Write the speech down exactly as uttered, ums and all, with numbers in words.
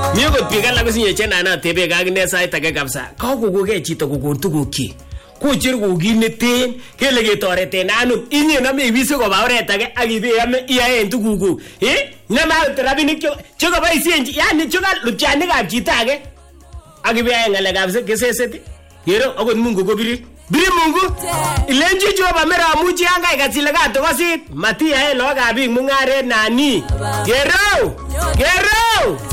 Mie kot biik alak kosinye chenana tebe kakine sait age kabisa. Kakokoge chito kokon tugukchi. Kocher kokit neten kele ketoreten ano inye name ibise koba oret age ak ibe iyaen tugukuk. Eh? Nama rabinik che koboisien yani che ka lupchanikab chito age. Ak ibe aeng ngalekab keseset. Yero akot Mungu ko biri. Biri Mungu. Ilenji Jehova mera amuchi anga ikatile gato kosit. Matia eh lokab biik mungaret nani. Gero. Gero.